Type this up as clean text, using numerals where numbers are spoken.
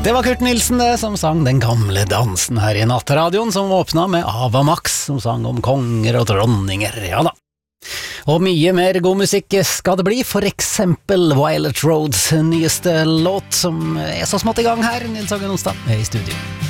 Det var Kurt Nilsen det, som sang Den gamle dansen her i Nattradioen, som åpna med Ava Max, som sang om konger og dronninger, ja da. Og mye mer god musikk skal det bli, for eksempel Violet Roads nyeste låt, som er så smått i gang her. Nils Hagen Onsdag er i studio.